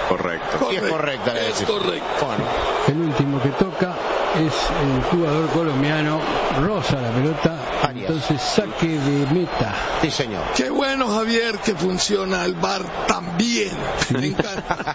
Correcto. Y es correcta la decisión. Es correcto. Bueno. El último que toca es el jugador colombiano, roza la pelota, Arias. entonces saque de meta. Sí, señor. Qué bueno, Javier, que funciona el VAR tan bien. Me encanta.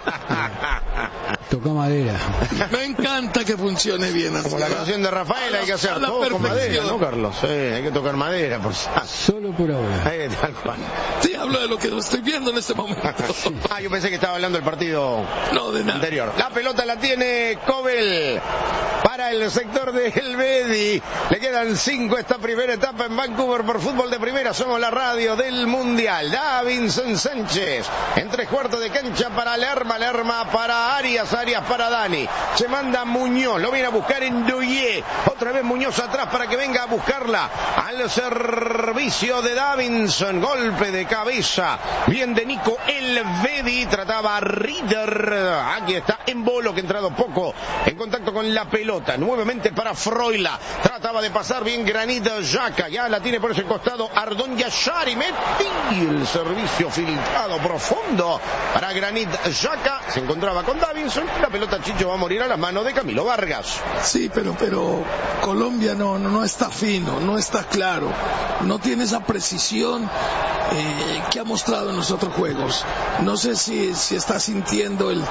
Toca madera. Me encanta que funcione bien así. Como la canción de Rafael, hay que hacer A la todo con madera, perfección. ¿no, Carlos? Hay que tocar madera, por si Solo por ahora. tal cual. Sí, hablo de lo que estoy viendo en este momento. Yo pensé que estaba hablando del partido No, de nada. anterior. La pelota la tiene Kobel para el sector de Elvedi. Le quedan 5 esta primera etapa en Vancouver por fútbol de primera. Somos la radio del Mundial. Davinson Sánchez en 3/4 de cancha para Lerma para Arias para Dani. Se manda Muñoz, lo viene a buscar en Ndoye. Otra vez Muñoz atrás para que venga a buscarla al servicio de Davinson. Golpe de cabeza. Bien de Nico Elvedi. Trataba a Rieder. Aquí está Embolo, que ha entrado poco en contacto con la pelota. Nuevamente para Froila. Trataba de pasar bien Granit Xhaka. Ya la tiene por ese costado Ardón Yashari. Metí el servicio filtrado profundo para Granit Xhaka. Se encontraba con Davinson. La pelota, Chicho, va a morir a las manos de Camilo Vargas. Sí, pero Colombia no está fino, no está claro, no tiene esa precisión que ha mostrado en los otros juegos. No sé si está sintiendo el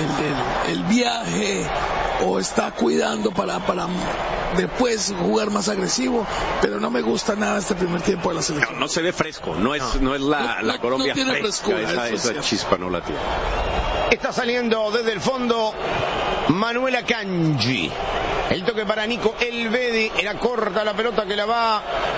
viaje o está cuidando para después jugar más agresivo, pero no me gusta nada este primer tiempo de la selección. No se ve fresco, no es la Colombia no tiene fresca, frescura, esa chispa no la tiene. Está saliendo desde el fondo Manuel Akanji. El toque para Nico Elvedi. Era corta la pelota que la va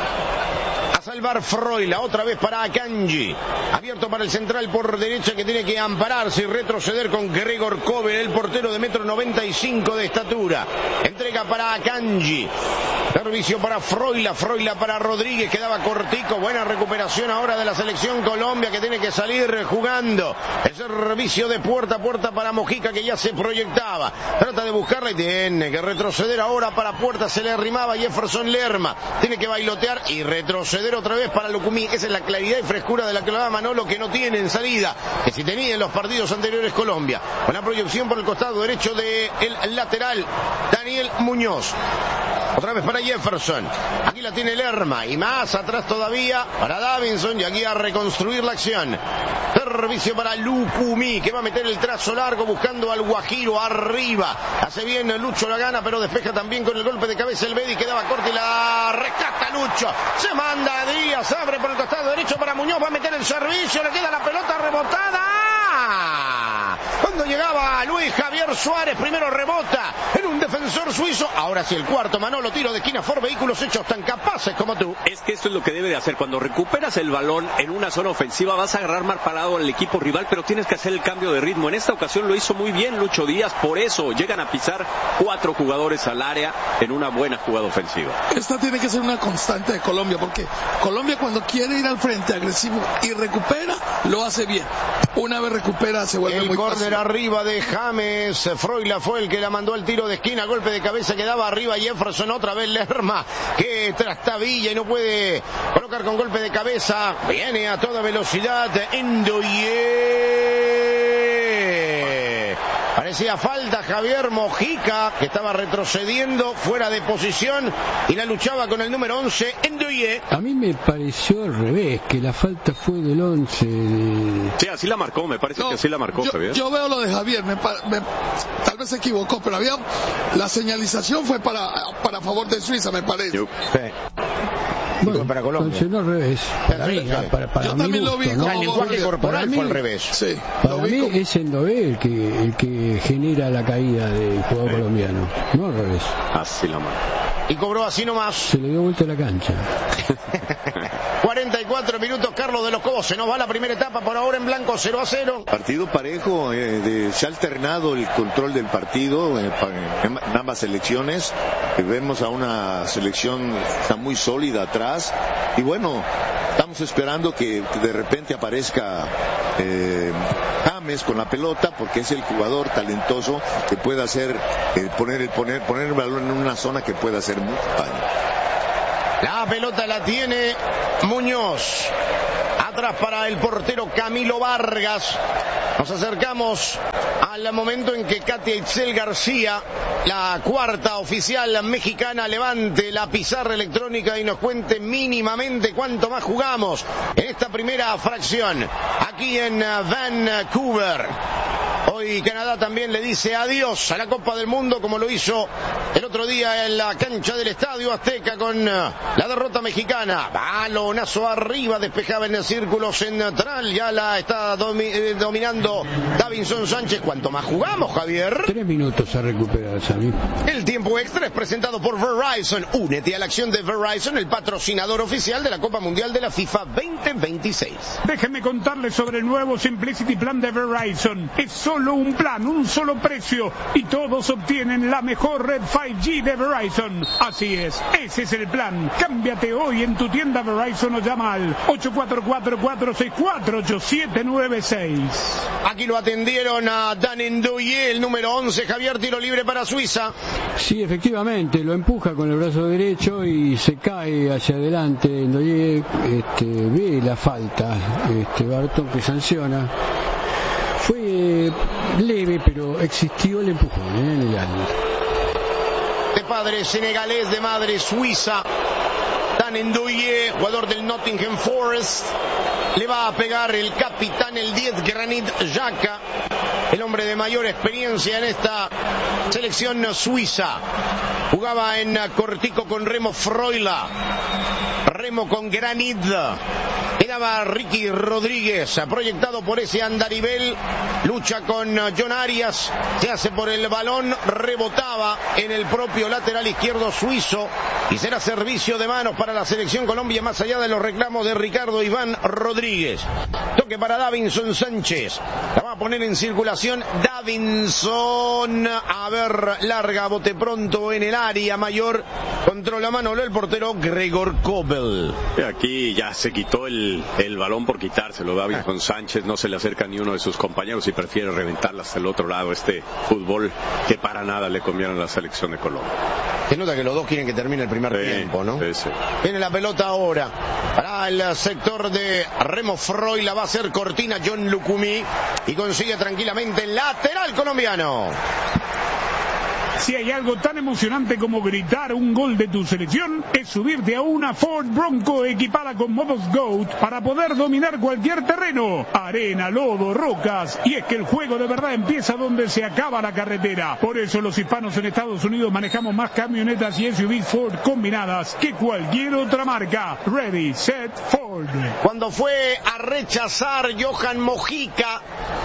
a salvar Froila. Otra vez para Akanji. Abierto para el central por derecha, que tiene que ampararse y retroceder con Gregor Kobel, el portero de 1,95 m de estatura. Entrega para Akanji. Servicio para Froila para Rodríguez, quedaba cortico. Buena recuperación ahora de la selección Colombia, que tiene que salir jugando. El servicio de puerta a puerta para Mojica, que ya se proyectaba. Trata de buscarla y tiene que retroceder ahora para Puerta. Se le arrimaba Jefferson Lerma. Tiene que bailotear y retroceder otra vez para Lucumí. Esa es la claridad y frescura de la que lo da Manolo, que no tiene en salida, que si tenía en los partidos anteriores Colombia. Con la proyección por el costado derecho del lateral Daniel Muñoz. Otra vez para Jefferson. Aquí la tiene Lerma. Y más atrás todavía para Davinson. Y aquí a reconstruir la acción. Servicio para Lucumí, que va a meter el trazo largo buscando al Guajiro arriba. Hace bien Lucho la gana, pero despeja también con el golpe de cabeza el Bedi. Quedaba corta y la rescata Lucho. Se manda a Díaz. Abre por el costado derecho para Muñoz. Va a meter el servicio. Le queda la pelota rebotada. Cuando llegaba Luis Javier Suárez, primero rebota en un defensor suizo. Ahora sí el cuarto, Manolo, tiro de esquina, Ford Vehículos hechos tan capaces como tú. Es que esto es lo que debe de hacer. Cuando recuperas el balón en una zona ofensiva, vas a agarrar mal parado al equipo rival, pero tienes que hacer el cambio de ritmo. En esta ocasión lo hizo muy bien Lucho Díaz, por eso llegan a pisar 4 jugadores al área en una buena jugada ofensiva. Esta tiene que ser una constante de Colombia, porque Colombia, cuando quiere ir al frente agresivo y recupera, lo hace bien. Una vez recupera, se vuelve muy fácil. Córner arriba de James. Froila fue el que la mandó al tiro de esquina. Golpe de cabeza, quedaba arriba Jefferson. Otra vez Lerma, que trastabilla y no puede colocar con golpe de cabeza. Viene a toda velocidad Ndoye. Parecía falta Javier Mojica, que estaba retrocediendo fuera de posición y la luchaba con el número 11, Ndoye. A mí me pareció al revés, que la falta fue del 11 Sí, así la marcó, me parece que así la marcó, Javier. Yo veo lo de Javier, tal vez se equivocó, pero la señalización fue para favor de Suiza, me parece. Bueno, para Colombia. funcionó al revés. Para mí, para yo mi también gusto, lo vi ¿no? como El lenguaje corporal fue al revés. Sí, Para lo mí vi como... es Ndoye el que genera la caída del jugador colombiano, no al revés. Así la marcó. Y cobró así nomás. Se le dio vuelta a la cancha. 44 minutos, Carlos de los Cobos. Se nos va la primera etapa, por ahora en blanco, 0-0. Partido parejo, se ha alternado el control del partido en ambas selecciones. Vemos a una selección que está muy sólida atrás. Y bueno, estamos esperando que de repente aparezca James con la pelota, porque es el jugador talentoso que puede hacer, poner el balón en una zona que pueda hacer mucho daño. La pelota la tiene Muñoz. atrás para el portero Camilo Vargas. Nos acercamos al momento en que Katia Itzel García, la cuarta oficial mexicana, levante la pizarra electrónica y nos cuente mínimamente cuánto más jugamos en esta primera fracción aquí en Vancouver. Hoy Canadá también le dice adiós a la Copa del Mundo, como lo hizo el otro día en la cancha del Estadio Azteca con la derrota mexicana. Balonazo arriba, despejaba en el círculo central, ya la está dominando Davinson Sánchez. ¿Cuánto más jugamos, Javier? 3 minutos a recuperar, Sammy. El tiempo extra es presentado por Verizon. Únete a la acción de Verizon, el patrocinador oficial de la Copa Mundial de la FIFA 2026. Déjenme contarles sobre el nuevo Simplicity Plan de Verizon. Es solo un plan, un solo precio, y todos obtienen la mejor red 5G de Verizon. Así es, ese es el plan. Cámbiate hoy en tu tienda Verizon o llama al 844-464-8796. Aquí lo atendieron a Dan Ndoye, el número 11. Javier, tiro libre para Suiza. Sí, efectivamente, lo empuja con el brazo derecho y se cae hacia adelante. Ndoye ve la falta, Barton, que sanciona. Fue leve, pero existió el empujón en el área. De padre senegalés, de madre suiza, Dan Ndoye, jugador del Nottingham Forest, le va a pegar el capitán, el 10, Granit Xhaka, el hombre de mayor experiencia en esta selección suiza. Jugaba en Cortico con Remo Freuler, Remo con Granit. Quedaba Ricky Rodríguez, proyectado por ese andarivel, lucha con John Arias, se hace por el balón, rebotaba en el propio lateral izquierdo suizo y será servicio de manos para la selección Colombia, más allá de los reclamos de Ricardo Iván Rodríguez. Toque para Davinson Sánchez, la va a poner en circulación Davinson, a ver, larga, bote pronto en el área mayor, controla mano el portero Gregor Kobel. Aquí ya se quitó el balón por quitárselo. Davinson Sánchez no se le acerca ni uno de sus compañeros y prefiere reventarla hasta el otro lado. Este fútbol que para nada le conviene a la selección de Colombia. Se nota que los dos quieren que termine el primer tiempo, ¿no? Sí. Viene la pelota ahora para el sector de Remo Freuler, la va a hacer cortina John Lucumí y consigue tranquilamente el lateral colombiano. Si hay algo tan emocionante como gritar un gol de tu selección, es subirte a una Ford Bronco equipada con modos GOAT para poder dominar cualquier terreno, arena, lodo, rocas, y es que el juego de verdad empieza donde se acaba la carretera. Por eso los hispanos en Estados Unidos manejamos más camionetas y SUVs Ford combinadas que cualquier otra marca. Ready, set, Ford. Cuando fue a rechazar Johan Mojica,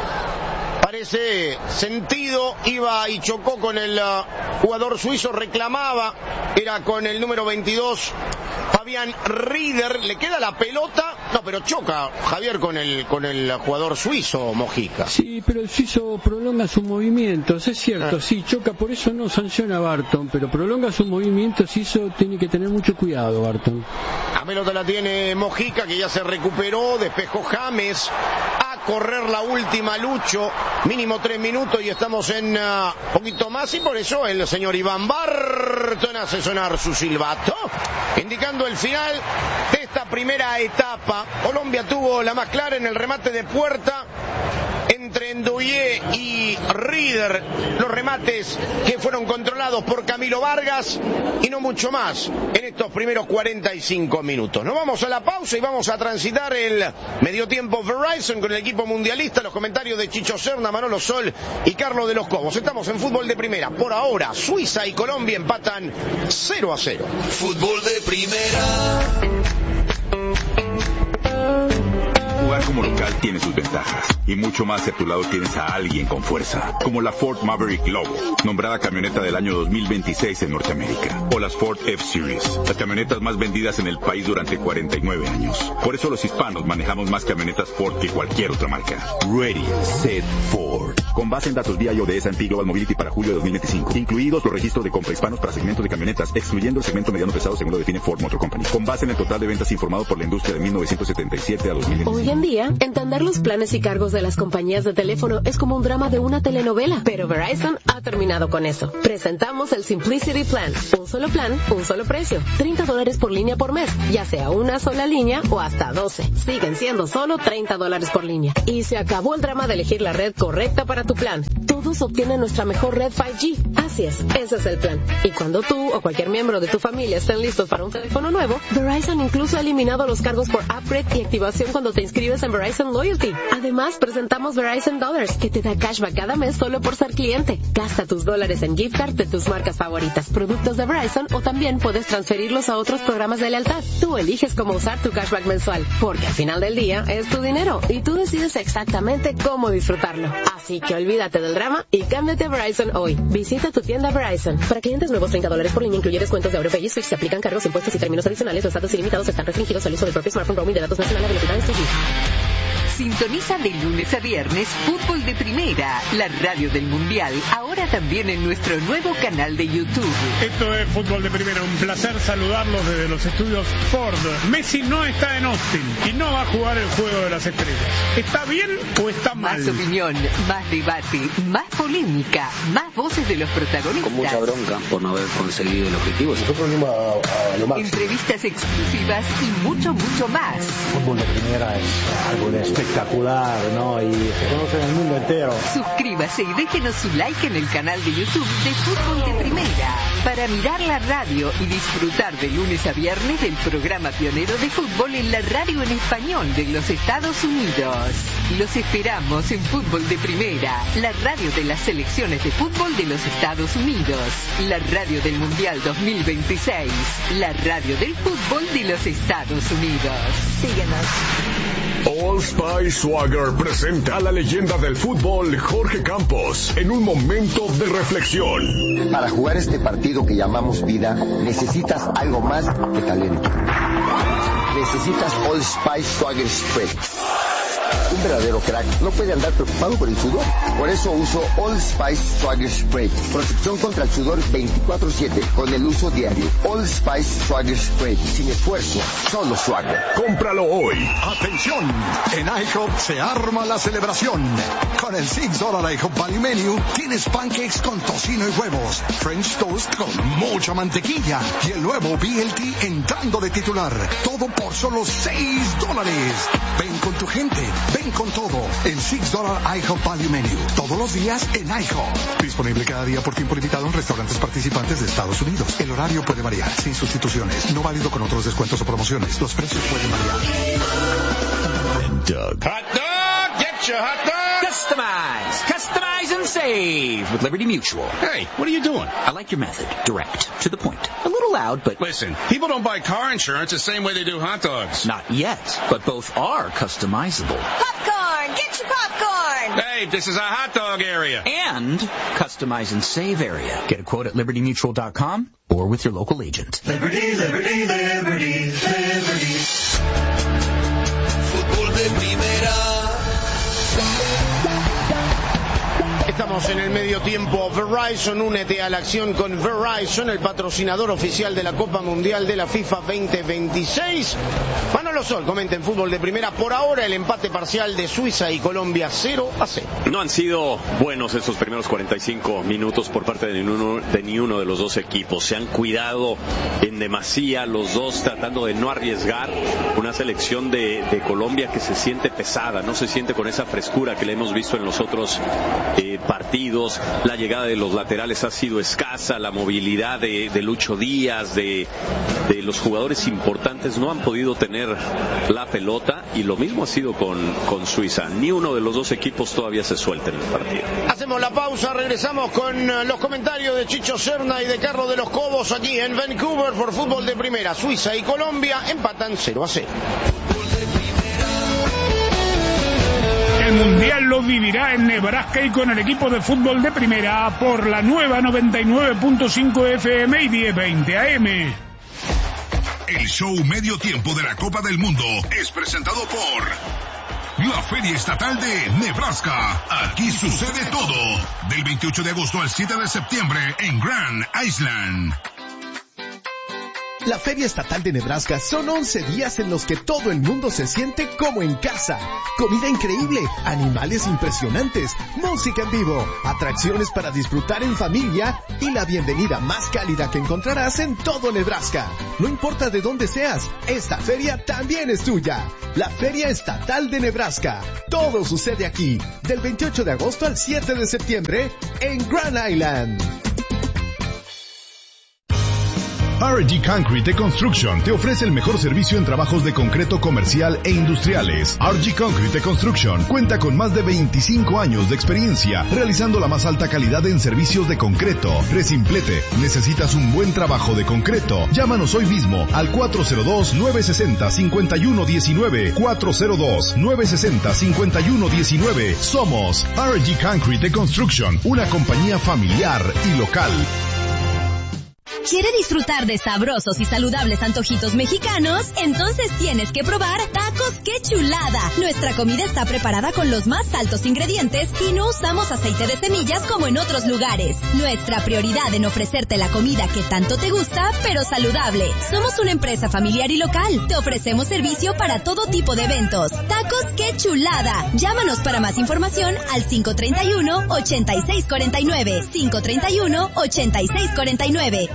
parece sentido, iba y chocó con el jugador suizo, reclamaba, era con el número 22, Fabián Rieder, le queda la pelota, no, pero choca Javier con el jugador suizo Mojica. Sí, pero el suizo prolonga sus movimientos, es cierto, sí, choca, por eso no sanciona a Barton, pero prolonga sus movimientos y eso tiene que tener mucho cuidado Barton. La pelota la tiene Mojica, que ya se recuperó, despejó James, a correr la última, Lucho, mínimo 3 minutos y estamos en poquito más, y por eso el señor Iván Barton hace sonar su silbato, indicando el final de esta primera etapa. Colombia tuvo la más clara en el remate de puerta entre Ndoye y Rieder, los remates que fueron controlados por Camilo Vargas y no mucho más en estos primeros 45 minutos. Nos vamos a la pausa y vamos a transitar el medio tiempo Verizon con el equipo mundialista, los comentarios de Chicho Serna, Manolo Sol y Carlos de los Cobos. Estamos en fútbol de primera. Por ahora, Suiza y Colombia empatan 0-0. Fútbol de primera. Jugar como local tiene sus ventajas y mucho más si a tu lado tienes a alguien con fuerza, como la Ford Maverick Lobo, nombrada camioneta del año 2026 en Norteamérica, o las Ford F-Series, las camionetas más vendidas en el país durante 49 años. Por eso los hispanos manejamos más camionetas Ford que cualquier otra marca. Ready, set, Ford. con base en datos BIO de S&P Global Mobility para julio de 2025, incluidos los registros de compra hispanos para segmentos de camionetas, excluyendo el segmento mediano pesado según lo define Ford Motor Company, con base en el total de ventas informado por la industria de 1977 a 2025. Hoy en día, entender los planes y cargos de las compañías de teléfono es como un drama de una telenovela, pero Verizon ha terminado con eso. Presentamos el Simplicity Plan. Un solo plan, un solo precio. $30 por línea por mes, ya sea una sola línea o hasta 12. Siguen siendo solo $30 por línea. Y se acabó el drama de elegir la red correcta para tu plan. Todos obtienen nuestra mejor red 5G. Así es, ese es el plan. Y cuando tú o cualquier miembro de tu familia estén listos para un teléfono nuevo, Verizon incluso ha eliminado los cargos por upgrade y activación cuando te inscribes en Verizon Loyalty. Además, presentamos Verizon Dollars, que te da cashback cada mes solo por ser cliente. Gasta tus dólares en gift card de tus marcas favoritas, productos de Verizon, o también puedes transferirlos a otros programas de lealtad. Tú eliges cómo usar tu cashback mensual, porque al final del día es tu dinero y tú decides exactamente cómo disfrutarlo. Así que olvídate del drama y cámbiate a Verizon hoy. Visita tu tienda Verizon. Para clientes nuevos, $30 por línea, incluye descuentos de AuroPay y Switch. Se aplican cargos, impuestos y términos adicionales. Los datos ilimitados están restringidos al uso del propio smartphone. Roaming de datos nacional a velocidades 2G. Sintoniza de lunes a viernes Fútbol de Primera, la radio del Mundial, ahora también en nuestro nuevo canal de YouTube. Esto es Fútbol de Primera, un placer saludarlos desde los estudios Ford. Messi no está en Austin y no va a jugar el Juego de las Estrellas. ¿Está bien o está mal? Más opinión, más debate, más polémica, más voces de los protagonistas. Con mucha bronca por no haber conseguido el objetivo. Nosotros venimos a lo máximo. Entrevistas exclusivas y mucho, mucho más. Fútbol de Primera es algo de espectacular, ¿no? Y se conoce en el mundo entero. Suscríbase y déjenos su like en el canal de YouTube de Fútbol de Primera para mirar la radio y disfrutar de lunes a viernes del programa pionero de fútbol en la radio en español de los Estados Unidos. Los esperamos en Fútbol de Primera, la radio de las selecciones de fútbol de los Estados Unidos, la radio del Mundial 2026, la radio del fútbol de los Estados Unidos. Síguenos. Old Spice Swagger presenta a la leyenda del fútbol Jorge Campos en un momento de reflexión. Para jugar este partido que llamamos vida, necesitas algo más que talento. Necesitas Old Spice Swagger Spray. Un verdadero crack no puede andar preocupado por el sudor. Por eso uso Old Spice Swagger Spray. Protección contra el sudor 24/7 con el uso diario. Old Spice Swagger Spray. Sin esfuerzo, solo Swagger. Cómpralo hoy. Atención, en IHOP se arma la celebración. Con el $6 IHOP Value Menu tienes pancakes con tocino y huevos, French toast con mucha mantequilla y el nuevo BLT entrando de titular. Todo por solo $6. Ven con tu gente. Ven con todo. El $6 IHOP Value Menu. Todos los días en IHOP. Disponible cada día por tiempo limitado en restaurantes participantes de Estados Unidos. El horario puede variar, sin sustituciones. No válido con otros descuentos o promociones. Los precios pueden variar. Hot dog! Get your hot dog! Customize and save with Liberty Mutual. Hey, what are you doing? I like your method. Direct. To the point. A little loud, but... Listen, people don't buy car insurance the same way they do hot dogs. Not yet, but both are customizable. Popcorn! Get your popcorn! Hey, this is a hot dog area. And customize and save area. Get a quote at libertymutual.com or with your local agent. Liberty, liberty, liberty, liberty. Fútbol de Primera. Estamos en el medio tiempo. Verizon, únete a la acción con Verizon, el patrocinador oficial de la Copa Mundial de la FIFA 2026. Manolo Sol comenta en Fútbol de Primera. Por ahora el empate parcial de Suiza y Colombia 0-0. No han sido buenos esos primeros 45 minutos por parte de ni uno de los dos equipos. Se han cuidado en demasía los dos, tratando de no arriesgar. Una selección de Colombia que se siente pesada, no se siente con esa frescura que le hemos visto en los otros partidos. La llegada de los laterales ha sido escasa, la movilidad de Lucho Díaz, de los jugadores importantes no han podido tener la pelota, y lo mismo ha sido con Suiza. Ni uno de los dos equipos todavía se suelta en el partido. Hacemos la pausa, regresamos con los comentarios de Chicho Serna y de Carlos de los Cobos aquí en Vancouver por Fútbol de Primera. Suiza y Colombia empatan 0-0. El Mundial lo vivirá en Nebraska y con el equipo de Fútbol de Primera por la nueva 99.5 FM y 1020 AM. El show medio tiempo de la Copa del Mundo es presentado por La Feria Estatal de Nebraska. Aquí sucede todo. Del 28 de agosto al 7 de septiembre en Grand Island. La Feria Estatal de Nebraska son 11 días en los que todo el mundo se siente como en casa. Comida increíble, animales impresionantes, música en vivo, atracciones para disfrutar en familia y la bienvenida más cálida que encontrarás en todo Nebraska. No importa de dónde seas, esta feria también es tuya. La Feria Estatal de Nebraska. Todo sucede aquí, del 28 de agosto al 7 de septiembre en Grand Island. RG Concrete Construction te ofrece el mejor servicio en trabajos de concreto comercial e industriales. RG Concrete Construction cuenta con más de 25 años de experiencia realizando la más alta calidad en servicios de concreto. Resimplete, ¿necesitas un buen trabajo de concreto? Llámanos hoy mismo al 402-960-5119. 402-960-5119. Somos RG Concrete Construction, una compañía familiar y local. ¿Quiere disfrutar de sabrosos y saludables antojitos mexicanos? Entonces tienes que probar Tacos ¡Qué Chulada! Nuestra comida está preparada con los más altos ingredientes y no usamos aceite de semillas como en otros lugares. Nuestra prioridad en ofrecerte la comida que tanto te gusta, pero saludable. Somos una empresa familiar y local. Te ofrecemos servicio para todo tipo de eventos. Tacos ¡Qué Chulada! Llámanos para más información al 531-8649. 531-8649.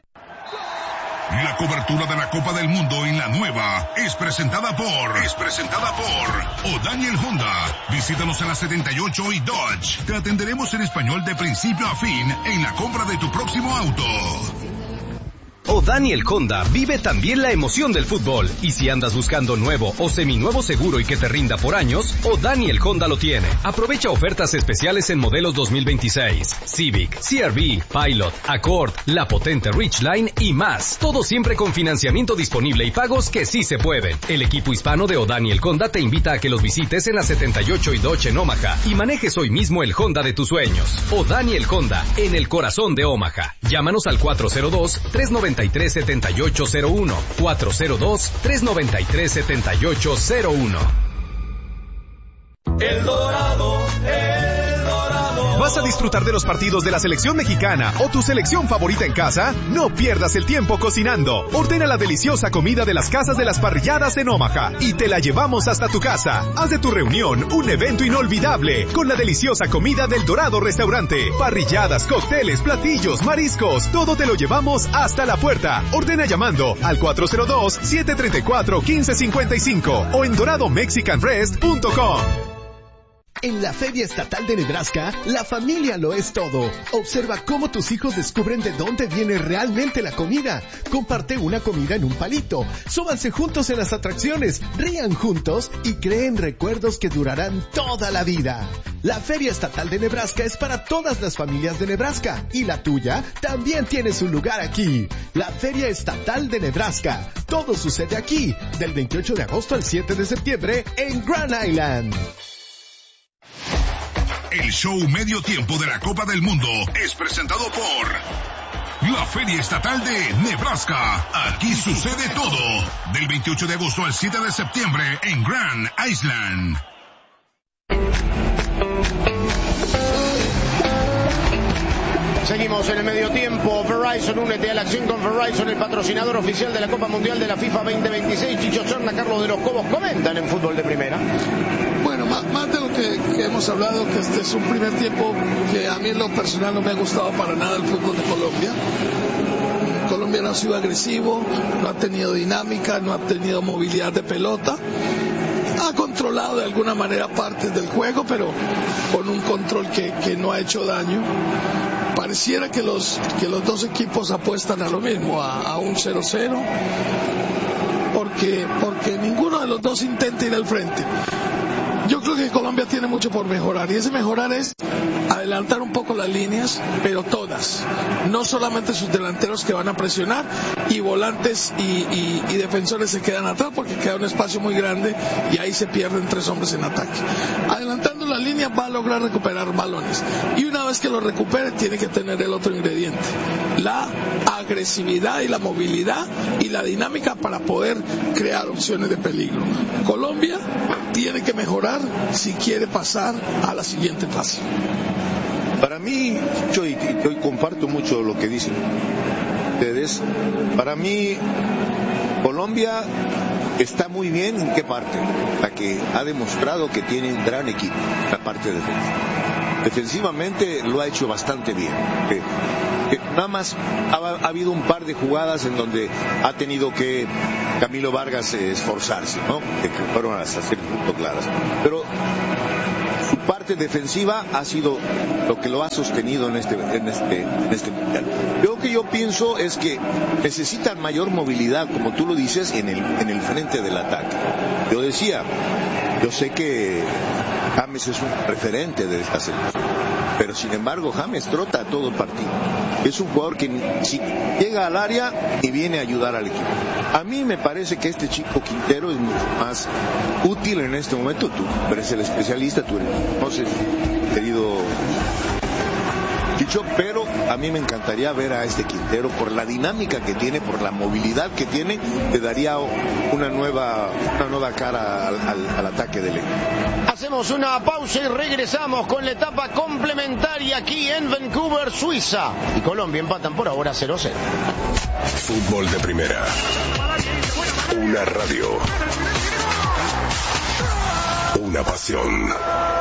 La cobertura de la Copa del Mundo en la nueva es presentada por O'Daniel Honda. Visítanos en la 78 y Dodge. Te atenderemos en español de principio a fin en la compra de tu próximo auto. O'Daniel Honda vive también la emoción del fútbol. Y si andas buscando nuevo o seminuevo seguro y que te rinda por años, O'Daniel Honda lo tiene. Aprovecha ofertas especiales en modelos 2026, Civic, CR-V, Pilot, Accord, la potente Ridgeline y más. Todo siempre con financiamiento disponible y pagos que sí se pueden. El equipo hispano de O'Daniel Honda te invita a que los visites en la 78 y Dodge en Omaha y manejes hoy mismo el Honda de tus sueños. O'Daniel Honda, en el corazón de Omaha. Llámanos al 402-393-7801. 402-393-7801. El Dorado, El Dorado. ¿Vas a disfrutar de los partidos de la selección mexicana o tu selección favorita en casa? No pierdas el tiempo cocinando. Ordena la deliciosa comida de las casas de las parrilladas en Omaha y te la llevamos hasta tu casa. Haz de tu reunión un evento inolvidable con la deliciosa comida del Dorado Restaurante. Parrilladas, cócteles, platillos, mariscos, todo te lo llevamos hasta la puerta. Ordena llamando al 402-734-1555 o en doradomexicanrest.com. En la Feria Estatal de Nebraska, la familia lo es todo. Observa cómo tus hijos descubren de dónde viene realmente la comida. Comparte una comida en un palito. Súbanse juntos en las atracciones, rían juntos y creen recuerdos que durarán toda la vida. La Feria Estatal de Nebraska es para todas las familias de Nebraska y la tuya también tiene su lugar aquí. La Feria Estatal de Nebraska. Todo sucede aquí, del 28 de agosto al 7 de septiembre en Grand Island. El show medio tiempo de la Copa del Mundo es presentado por la Feria Estatal de Nebraska. Aquí sucede todo. Del 28 de agosto al 7 de septiembre en Grand Island. Seguimos en el medio tiempo. Verizon, únete a la acción con Verizon, el patrocinador oficial de la Copa Mundial de la FIFA 2026. Chicho Serna, Carlos de los Cobos comentan en Fútbol de Primera. Bueno, más de lo que hemos hablado, que este es un primer tiempo que a mí en lo personal no me ha gustado para nada el fútbol de Colombia. Colombia no ha sido agresivo, no ha tenido dinámica, no ha tenido movilidad de pelota. Ha controlado de alguna manera partes del juego, pero con un control que no ha hecho daño. Pareciera que los dos equipos apuestan a lo mismo, a un 0-0, porque ninguno de los dos intenta ir al frente. Yo creo que Colombia tiene mucho por mejorar, y ese mejorar es adelantar un poco las líneas, pero todas, no solamente sus delanteros que van a presionar, y volantes y defensores se quedan atrás porque queda un espacio muy grande y ahí se pierden 3 hombres en ataque. Adelantando las líneas va a lograr recuperar balones. Y una vez que lo recupere, tiene que tener el otro ingrediente: la agresividad y la movilidad y la dinámica para poder crear opciones de peligro. Colombia tiene que mejorar si quiere pasar a la siguiente fase. Para mí, yo comparto mucho lo que dicen ustedes. Para mí, Colombia está muy bien. ¿En qué parte? La que ha demostrado que tiene un gran equipo, la parte defensiva. Defensivamente lo ha hecho bastante bien. Nada más ha habido un par de jugadas en donde ha tenido que Camilo Vargas esforzarse, ¿no? Que fueron hasta cierto punto claras. Pero su parte defensiva ha sido lo que lo ha sostenido en este mundial. Lo que yo pienso es que necesitan mayor movilidad, como tú lo dices, en el frente del ataque. Yo sé que James es un referente de esta selección, pero sin embargo James trota todo el partido. Es un jugador que llega al área y viene a ayudar al equipo. A mí me parece que este chico Quintero es mucho más útil en este momento. Tú eres el especialista, tú eres, no sé, querido Chicho, pero a mí me encantaría ver a este Quintero por la dinámica que tiene, por la movilidad que tiene. Le daría una nueva cara al ataque del equipo. Hacemos una pausa y regresamos con la etapa complementaria aquí en Vancouver, Suiza. Y Colombia empatan por ahora 0-0. Fútbol de primera. Una radio. Una pasión.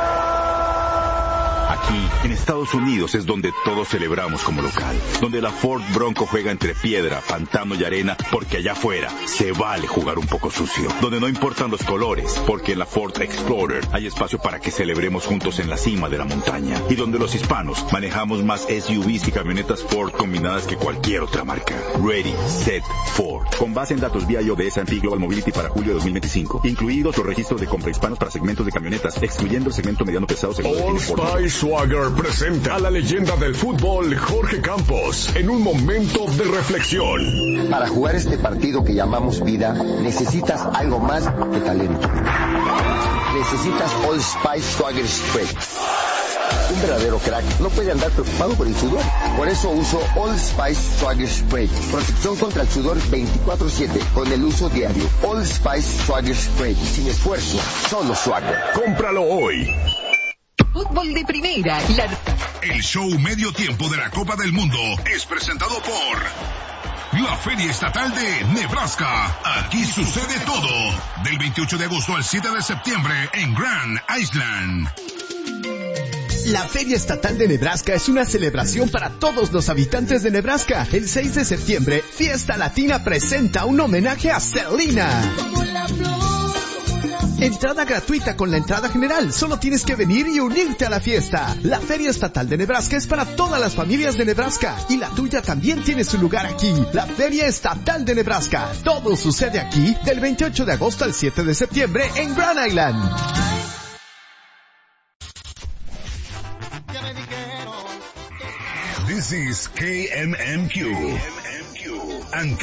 Aquí, en Estados Unidos, es donde todos celebramos como local. Donde la Ford Bronco juega entre piedra, pantano y arena, porque allá afuera se vale jugar un poco sucio. Donde no importan los colores, porque en la Ford Explorer hay espacio para que celebremos juntos en la cima de la montaña. Y donde los hispanos manejamos más SUVs y camionetas Ford combinadas que cualquier otra marca. Ready, Set, Ford. Con base en datos BIO de S&P Global Mobility para julio de 2025. Incluidos los registros de compra hispanos para segmentos de camionetas, excluyendo el segmento mediano pesado según All Spice Swagger presenta a la leyenda del fútbol Jorge Campos en un momento de reflexión. Para jugar este partido que llamamos vida, necesitas algo más que talento. Necesitas All Spice Swagger Spray. Un verdadero crack no puede andar preocupado por el sudor. Por eso uso All Spice Swagger Spray. Protección contra el sudor 24/7 con el uso diario. All Spice Swagger Spray. Sin esfuerzo, solo Swagger. Cómpralo hoy. Fútbol de primera. El show medio tiempo de la Copa del Mundo es presentado por la Feria Estatal de Nebraska. Aquí sucede todo. Del 28 de agosto al 7 de septiembre en Grand Island. La Feria Estatal de Nebraska es una celebración para todos los habitantes de Nebraska. El 6 de septiembre, Fiesta Latina presenta un homenaje a Selena. Entrada gratuita con la entrada general. Solo tienes que venir y unirte a la fiesta. La Feria Estatal de Nebraska es para todas las familias de Nebraska. Y la tuya también tiene su lugar aquí. La Feria Estatal de Nebraska. Todo sucede aquí del 28 de agosto al 7 de septiembre en Grand Island. This is KMMQ and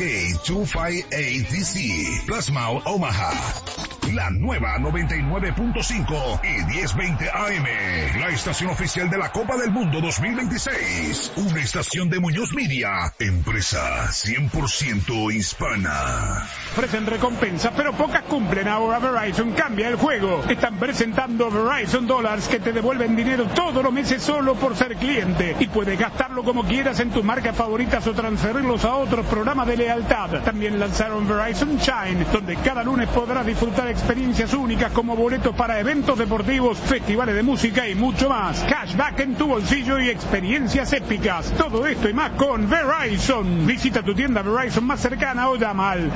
K258DC Plasma Omaha. La nueva 99.5 y 1020 AM. La estación oficial de la Copa del Mundo 2026. Una estación de Muñoz Media. Empresa 100% hispana. Ofrecen recompensas, pero pocas cumplen. Ahora Verizon cambia el juego. Están presentando Verizon Dollars que te devuelven dinero todos los meses solo por ser cliente. Y puedes gastarlo como quieras en tus marcas favoritas o transferirlos a otros programas de lealtad. También lanzaron Verizon Shine, donde cada lunes podrás disfrutar experiencias únicas como boletos para eventos deportivos, festivales de música y mucho más. Cashback en tu bolsillo y experiencias épicas. Todo esto y más con Verizon. Visita tu tienda Verizon más cercana o llama al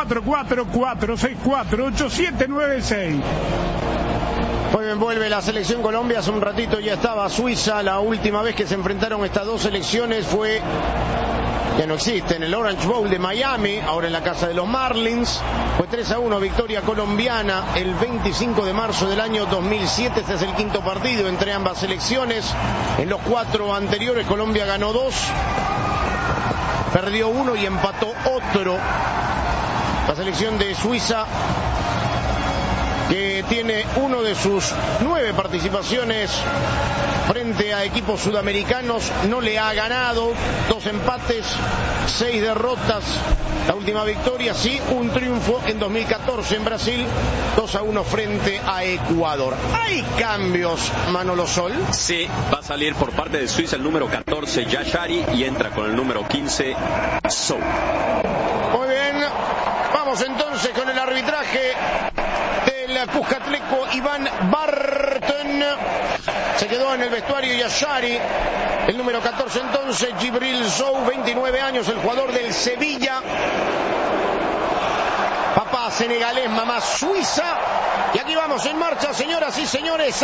844-464-8796. Muy bien, vuelve la selección Colombia. Hace un ratito ya estaba Suiza. La última vez que se enfrentaron estas dos selecciones fue... ya no existe, en el Orange Bowl de Miami, ahora en la casa de los Marlins. Fue 3-1 victoria colombiana el 25 de marzo del año 2007. Este es el quinto partido entre ambas selecciones. En los 4 anteriores Colombia ganó 2, perdió 1 y empató otro. La selección de Suiza que tiene uno de sus 9 participaciones frente a equipos sudamericanos, no le ha ganado, 2 empates, 6 derrotas, la última victoria sí, un triunfo en 2014 en Brasil, 2-1 frente a Ecuador. ¿Hay cambios, Manolo Sol? Sí, va a salir por parte de Suiza el número 14, Yashari, y entra con el número 15, Sou. Muy bien, vamos entonces con el arbitraje del Cuscatleco Iván Barton. Se quedó en el vestuario Yashari, el número 14 entonces, Djibril Sow, 29 años, el jugador del Sevilla. Papá senegalés, mamá suiza. Y aquí vamos en marcha, señoras y señores.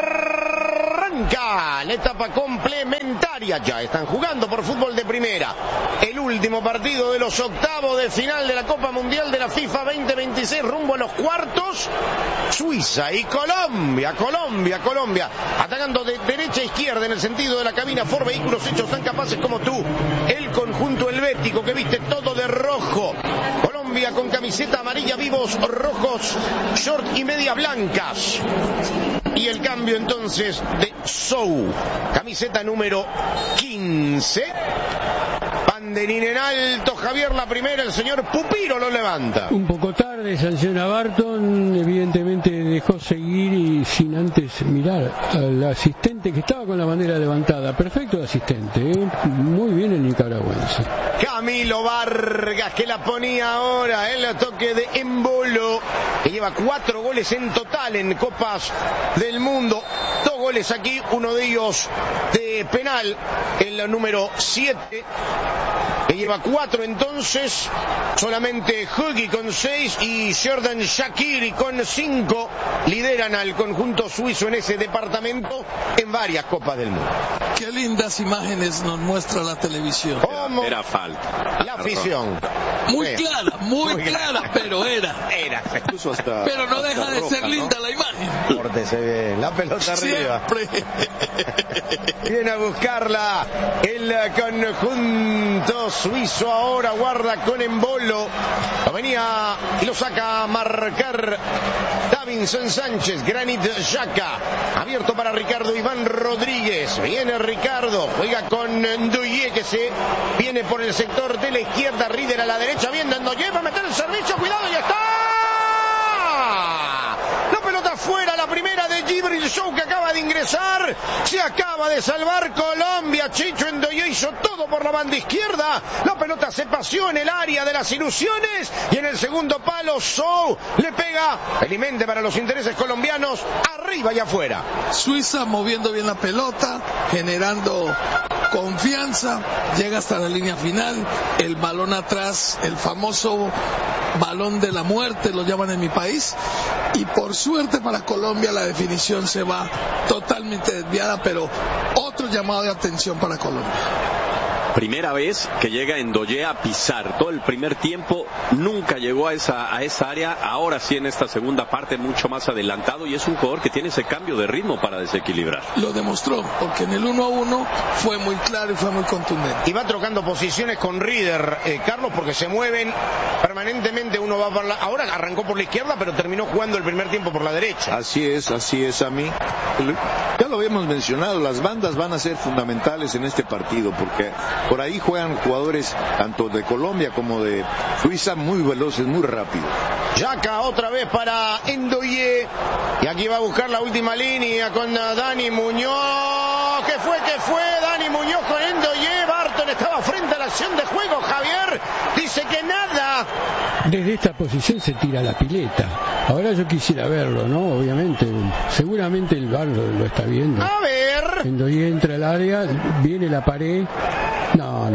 Arranca la etapa complementaria. Ya están jugando por fútbol de primera. El último partido de los octavos de final de la Copa Mundial de la FIFA 2026 rumbo a los cuartos. Suiza y Colombia. Atacando de derecha a izquierda en el sentido de la cabina. Ford Vehículos hechos tan capaces como tú. El conjunto helvético que viste todo de rojo. Colombia con camiseta amarilla, vivos rojos, short y medias blancas. Y el cambio entonces de Sou, camiseta número 15. Banderín en alto, Javier, la primera, el señor Pupiro lo levanta. Un poco tarde, sanciona Barton, evidentemente dejó seguir y sin antes mirar al asistente que estaba con la bandera levantada. Perfecto el asistente, muy bien el nicaragüense. Camilo Vargas, que la ponía ahora en el toque de Embolo, que lleva 4 goles en total en Copas del Mundo. 2 goles aquí, uno de ellos de penal, el número 7. Que lleva 4 entonces, solamente Huggy con 6 y Jordan Shaqiri con 5 lideran al conjunto suizo en ese departamento en varias Copas del Mundo. Qué lindas imágenes nos muestra la televisión. Era falta. La afición. Muy clara, pero era. Pero no deja de ser linda, ¿no? La imagen. Córtese bien, la pelota arriba. Viene a buscarla el conjunto suizo, ahora guarda con Embolo. Lo venía y lo saca a marcar Davinson Sánchez. Granit Xhaka, abierto para Ricardo Iván Rodríguez. Viene Ricardo, juega con Ndoye, que se viene por el sector de la izquierda. Rieder a la derecha, viene Ndoye, va a meter el servicio, cuidado, y está. La pelota fuera, la primera de Djibril Sow, que acaba de ingresar. Se acaba de salvar Colombia. Chicho Ndoye hizo todo por la banda izquierda. La pelota se paseó en el área de las ilusiones. Y en el segundo palo, Sow le pega felizmente para los intereses colombianos, arriba y afuera. Suiza moviendo bien la pelota, generando confianza, llega hasta la línea final, el balón atrás, el famoso balón de la muerte, lo llaman en mi país, y por suerte para Colombia la definición se va totalmente desviada, pero otro llamado de atención para Colombia. Primera vez que llega Ndoye a pisar. Todo el primer tiempo nunca llegó a esa área. Ahora sí, en esta segunda parte, mucho más adelantado. Y es un jugador que tiene ese cambio de ritmo para desequilibrar. Lo demostró, porque en el 1-1 fue muy claro y fue muy contundente. Y va trocando posiciones con Rieder, Carlos, porque se mueven permanentemente. Uno va por la... Ahora arrancó por la izquierda, pero terminó jugando el primer tiempo por la derecha. Así es a mí. Ya lo habíamos mencionado, las bandas van a ser fundamentales en este partido, porque por ahí juegan jugadores tanto de Colombia como de Suiza muy veloces, muy rápidos. Xhaka otra vez para Ndoye. Y aquí va a buscar la última línea con Dani Muñoz. ¿Qué fue? Dani Muñoz con Ndoye. Barton estaba frente a la acción de juego. Javier dice que nada. Desde esta posición se tira la pileta. Ahora yo quisiera verlo, ¿no? Obviamente. Seguramente el VAR lo está viendo. A ver. Ndoye entra al área, viene la pared. No,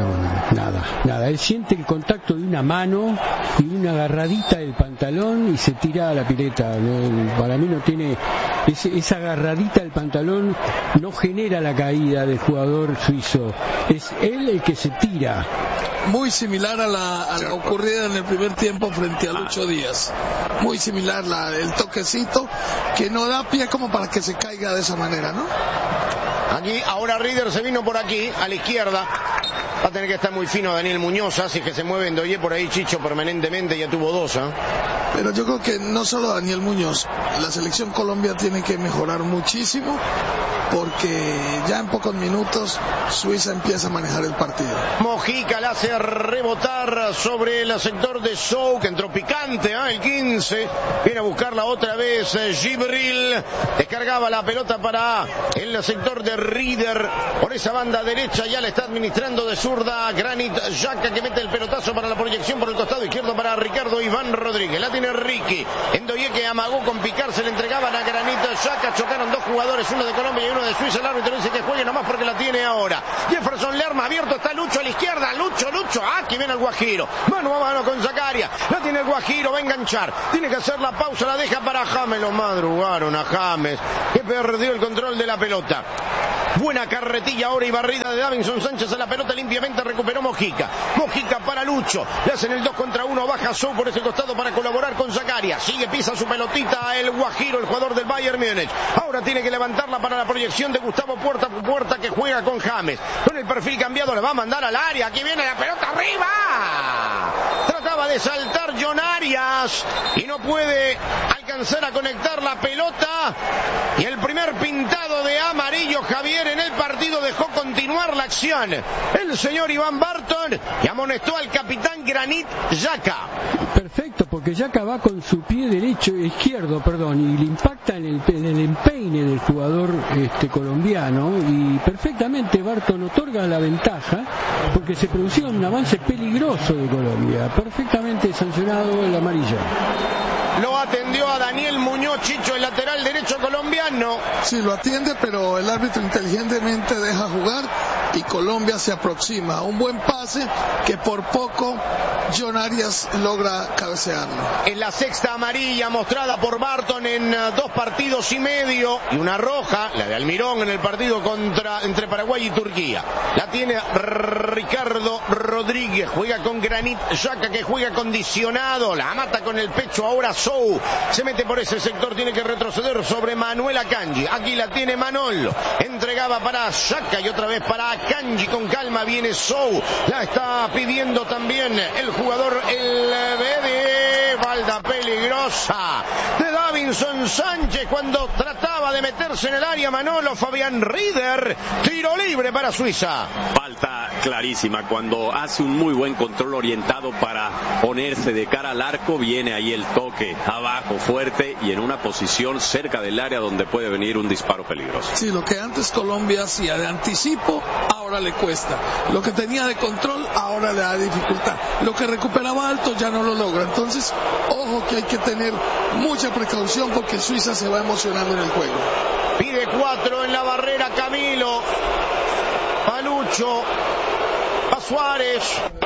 nada. Él siente el contacto de una mano y una agarradita del pantalón y se tira a la pileta. Para mí no tiene esa agarradita del pantalón, no genera la caída del jugador suizo. Es él el que se tira. Muy similar a la ocurrida en el primer tiempo frente a Lucho Díaz. Muy similar el toquecito que no da pie como para que se caiga de esa manera, ¿no? Aquí, ahora Rieder se vino por aquí, a la izquierda. Va a tener que estar muy fino Daniel Muñoz, así que se mueve Ndoye por ahí, Chicho, permanentemente, ya tuvo 2, ¿eh? Pero yo creo que no solo Daniel Muñoz, la selección Colombia tiene que mejorar muchísimo, porque ya en pocos minutos Suiza empieza a manejar el partido. Mojica la hace rebotar sobre el sector de Sou, que entró picante, el 15, viene a buscarla otra vez Gibril, descargaba la pelota para el sector de Rieder, por esa banda derecha ya le está administrando de zurda Granit Xhaka, que mete el pelotazo para la proyección por el costado izquierdo para Ricardo Iván Rodríguez, la tiene Ricky, Ndoye que amagó con picar, se le entregaban a Granit Xhaka, chocaron dos jugadores, uno de Colombia y uno de Suiza, el árbitro dice que juegue nomás porque la tiene ahora. Jefferson Lerma abierto, está Lucho a la izquierda, Lucho, aquí viene el Guajiro, mano a mano con Zakaria, la tiene el Guajiro, va a enganchar, tiene que hacer la pausa, la deja para James, lo madrugaron a James, que perdió el control de la pelota. Buena carretilla ahora y barrida de Davinson Sánchez a la pelota, limpiamente recuperó Mojica para Lucho, le hacen el 2 contra 1, baja Sou por ese costado para colaborar con Zakaria, sigue, pisa su pelotita el Guajiro, el jugador del Bayern Múnich, ahora tiene que levantarla para la proyección de Gustavo Puerta que juega con James, con el perfil cambiado, le va a mandar al área, aquí viene la pelota arriba, trataba de saltar John Arias y no puede alcanzar a conectar la pelota, y el primer pintado de amarillo Javier en el partido dejó continuar la acción el señor Iván Barton, y amonestó al capitán Granit Xhaka. Perfecto, porque Xhaka va con su pie izquierdo, y le impacta en el empeine del jugador colombiano, y perfectamente Barton otorga la ventaja porque se producía un avance peligroso de Colombia, perfectamente sancionado el amarillo. Lo atendió a Daniel Muñoz, Chicho, el lateral derecho colombiano. Sí, lo atiende, pero el árbitro inteligentemente deja jugar y Colombia se aproxima. Un buen pase que por poco John Arias logra cabecearlo. Es la sexta amarilla mostrada por Barton en 2 partidos y medio, y una roja, la de Almirón en el partido entre Paraguay y Turquía. La tiene Ricardo Rodríguez, juega con Granit Xhaka, que juega condicionado, la mata con el pecho ahora Sou, se mete por ese sector, tiene que retroceder sobre Manuel Akanji, aquí la tiene Manolo, entregaba para Xhaka y otra vez para Akanji, con calma viene Sou, la está pidiendo también el jugador el BD, balda peligrosa de Davinson Sánchez cuando trataba de meterse en el área Manolo, Fabián Rieder, tiro libre para Suiza. Falta clarísima, cuando hace un muy buen control orientado para ponerse de cara al arco, viene ahí el toque abajo fuerte y en una posición cerca del área donde puede venir un disparo peligroso. Sí, lo que antes Colombia hacía de anticipo, ahora le cuesta. Lo que tenía de control, ahora le da dificultad. Lo que recuperaba alto ya no lo logra. Entonces, ojo que hay que tener mucha precaución porque Suiza se va emocionando en el juego. Pide 4 en la barrera Camilo, Palucho, a Suárez,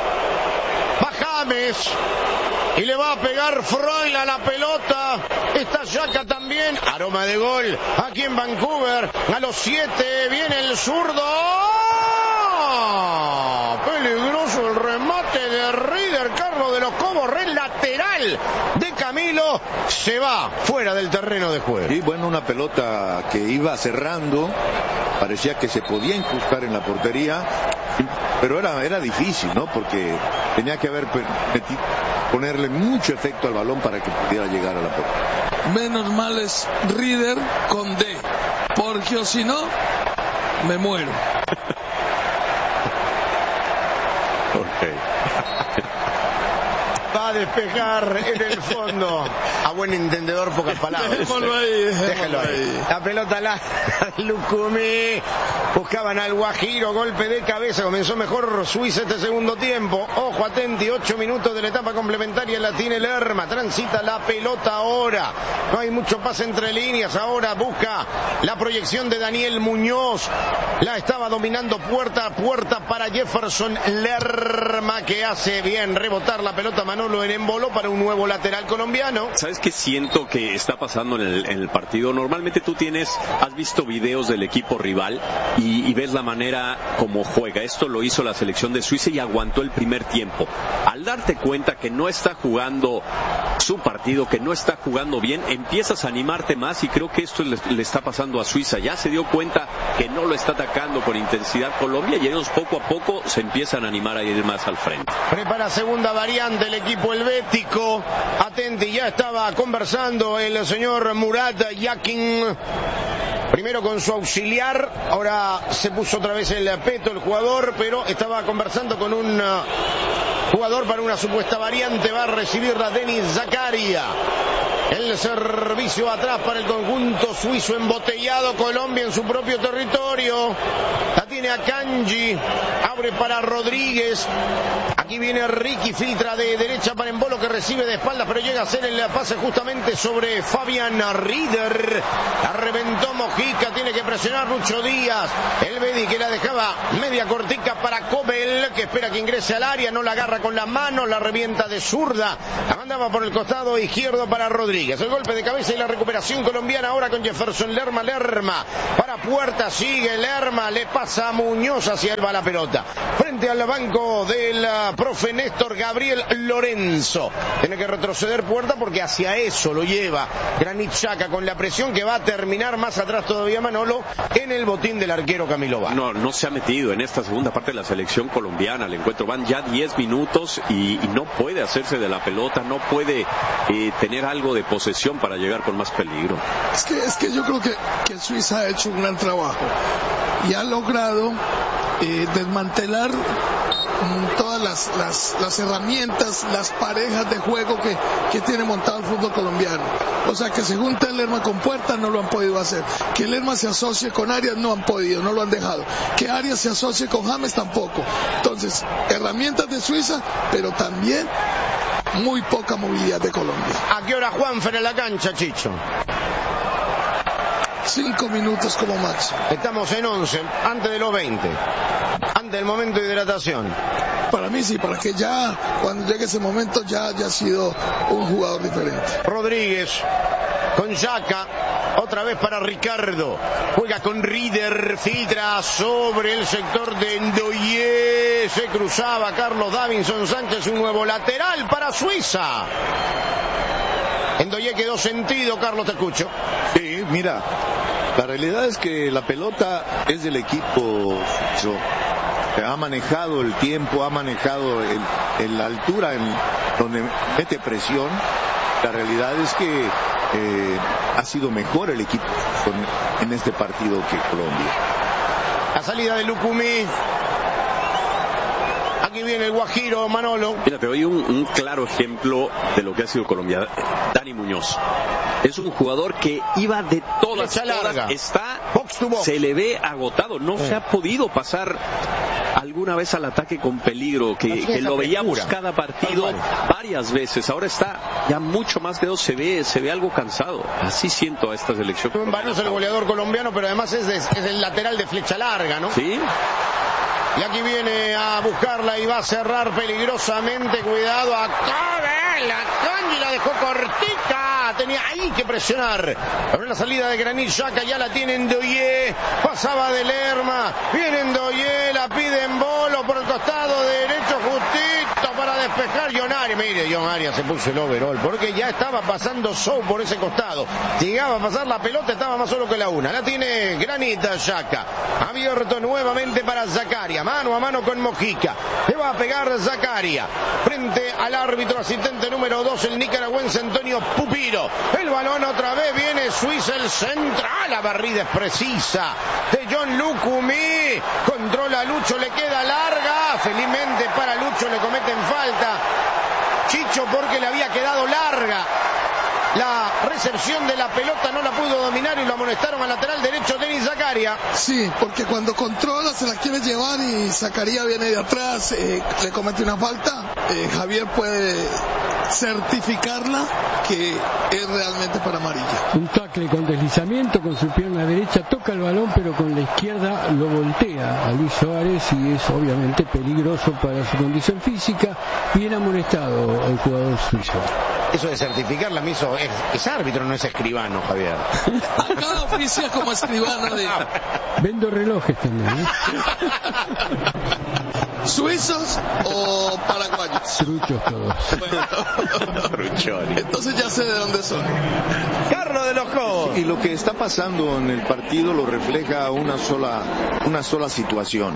va James, y le va a pegar Freud a la pelota. Está Xhaka también. Aroma de gol aquí en Vancouver. A los 7 viene el zurdo. Peligroso el remate de Rieder, Carlos de los Cobos, red lateral de Camilo. Se va fuera del terreno de juego. Y bueno, una pelota que iba cerrando. Parecía que se podía incrustar en la portería, pero era difícil, ¿no? Porque tenía que ponerle mucho efecto al balón para que pudiera llegar a la portería. Menos mal es Rieder con D, porque si no, me muero. Va a despejar en el fondo. A buen entendedor, pocas palabras. Déjalo ahí. La pelota la Lucumí. Buscaban al Guajiro, golpe de cabeza. Comenzó mejor Suiza este segundo tiempo. Ojo, atenti, 8 minutos de la etapa complementaria. La tiene Lerma. Transita la pelota ahora. No hay mucho pase entre líneas. Ahora busca la proyección de Daniel Muñoz. La estaba dominando puerta a puerta para Jefferson Lerma, que hace bien rebotar la pelota Manolo en embolo para un nuevo lateral colombiano. ¿Sabes qué siento que está pasando en el partido? Normalmente tú has visto videos del equipo rival y ves la manera como juega. Esto lo hizo la selección de Suiza y aguantó el primer tiempo. Al darte cuenta que no está jugando su partido, que no está jugando bien, empiezas a animarte más, y creo que esto le está pasando a Suiza. Ya se dio cuenta que no lo está atacando con intensidad Colombia, y ellos poco a poco se empiezan a animar a ir más al frente. Prepara segunda variante el equipo helvético. Atenti, ya estaba conversando el señor Murat Yakin, primero con su auxiliar, ahora se puso otra vez el peto el jugador, pero estaba conversando con un jugador para una supuesta variante. Va a recibirla Denis Zakaria. El servicio atrás para el conjunto suizo embotellado. Colombia en su propio territorio. La tiene Akanji. Abre para Rodríguez. Aquí viene Ricky, filtra de derecha para Embolo, que recibe de espaldas, pero llega a hacer el pase justamente sobre Fabian Rieder. La reventó Mojica, tiene que presionar Lucho Díaz. El Bedi, que la dejaba media cortica para Kobel, que espera que ingrese al área, no la agarra con la mano, la revienta de zurda. La mandaba por el costado izquierdo para Rodríguez. El golpe de cabeza y la recuperación colombiana ahora con Jefferson Lerma. Lerma para Puerta, sigue Lerma, le pasa a Muñoz, hacia él va la pelota. Frente al banco del profe Néstor Gabriel Lorenzo. Tiene que retroceder Puerta porque hacia eso lo lleva Granit Xhaka, con la presión que va a terminar más atrás todavía Manolo en el botín del arquero Camilo Vargas. No se ha metido en esta segunda parte de la selección colombiana. El encuentro van ya 10 minutos y no puede hacerse de la pelota, no puede tener algo de posesión para llegar con más peligro. Es que yo creo que Suiza ha hecho un gran trabajo y ha logrado desmantelar todas las herramientas, las parejas de juego que tiene montado el fútbol colombiano. O sea, que se junte Lerma con Puerta, no lo han podido hacer. Que Lerma se asocie con Arias, no han podido, no lo han dejado. Que Arias se asocie con James, tampoco. Entonces, herramientas de Suiza, pero también muy poca movilidad de Colombia. ¿A qué hora Juanfer en la cancha, Chicho? 5 minutos como máximo. Estamos en 11, antes de los 20, antes del momento de hidratación. Para mí sí, para que ya cuando llegue ese momento ya haya sido un jugador diferente. Rodríguez con Xhaka, otra vez para Ricardo, juega con Rieder, filtra sobre el sector de Ndoye, se cruzaba Carlos Davinson Sánchez, un nuevo lateral para Suiza. Ndoye quedó sentido, Carlos, te escucho. Sí, mira, la realidad es que la pelota es del equipo suizo. Ha manejado el tiempo, ha manejado la altura en donde mete presión. La realidad es que ha sido mejor el equipo en este partido que Colombia. La salida de Lucumí. Aquí viene el Guajiro, Manolo. Mira, te doy un claro ejemplo de lo que ha sido Colombia. Dani Muñoz. Es un jugador que iba de todas largas. Está, se le ve agotado. No se ha podido pasar alguna vez al ataque con peligro, que lo veíamos cada partido varias veces. Ahora está ya mucho más de dos, se ve algo cansado. Así siento a esta selección. Vano es el goleador colombiano, pero además es el lateral de flecha larga, ¿no? Sí. Y aquí viene a buscarla y va a cerrar peligrosamente. Cuidado a Kobel. Akanji la dejó cortita. Tenía ahí que presionar. Pero la salida de Granit Xhaka ya la tiene Ndoye. Pasaba de Lerma. Viene Ndoye. La pide Embolo por el costado derecho. Justito para despejar John Arias. Mire, John Arias se puso el overall porque ya estaba pasando Sou por ese costado. Llegaba a pasar la pelota, estaba más solo que la una. La tiene Granit Xhaka. Abierto nuevamente para Zakaria. Mano a mano con Mojica. Le va a pegar Zakaria. Frente al árbitro asistente número 2, el nicaragüense Antonio Pupiro. El balón otra vez, viene Suiza, el central. La barrida es precisa de John Lucumí. Controla a Lucho, le queda larga. Felizmente para Lucho le cometen falta, Chicho, porque le había quedado larga. La recepción de la pelota no la pudo dominar y lo amonestaron al lateral derecho Denis Zakaria. Sí, porque cuando controla se la quiere llevar y Zakaria viene de atrás, le comete una falta. Javier puede certificarla que es realmente para amarilla. Un tackle con deslizamiento, con su pierna derecha toca el balón, pero con la izquierda lo voltea a Luis Suárez y es obviamente peligroso para su condición física. Bien amonestado el jugador suizo. Eso de certificarla me hizo... Es árbitro, no es escribano, Javier. Acá oficia como escribano de... Vendo relojes también, ¿eh? ¿Suizos o paraguayos? Truchos todos. Truchones. Entonces ya sé de dónde son. Carlos de los Cobos. Y lo que está pasando en el partido lo refleja una sola situación.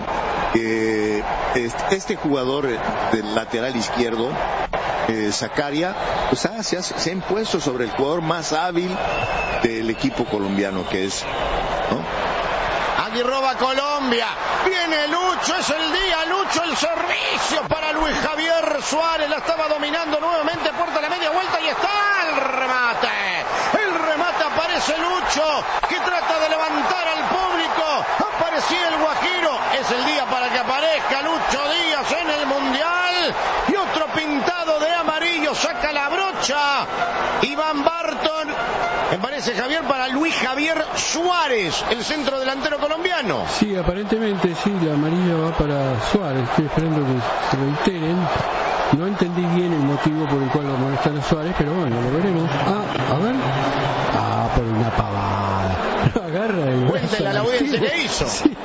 Este jugador del lateral izquierdo, Zakaria, pues se ha impuesto sobre el jugador más hábil del equipo colombiano, que es, ¿no? Aquí roba Colombia. Viene Lucho, es el día. Lucho, el servicio para Luis Javier Suárez. La estaba dominando nuevamente. Puerta a la media vuelta y está el remate. El remate, aparece Lucho, que trata de levantar al público. Aparecía el Guajiro. Es el día para que aparezca Lucho Díaz en el Mundial. Y otro pintado de amarillo. Saca la brocha. Iván Barton. Me parece, Javier, para Luis Javier Suárez, el centro delantero colombiano. Sí, aparentemente sí, la amarilla va para Suárez. Estoy esperando que se reiteren. No entendí bien el motivo por el cual lo molestan a Suárez, pero bueno, lo veremos. A ver. Por una pavada. Agarra el brazo. Cuéntale la audiencia que hizo. Sí,